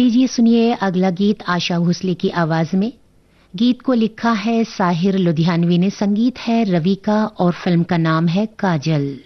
लीजिए सुनिए अगला गीत आशा भोसले की आवाज में। गीत को लिखा है साहिर लुधियानवी ने, संगीत है रवि का और फिल्म का नाम है काजल।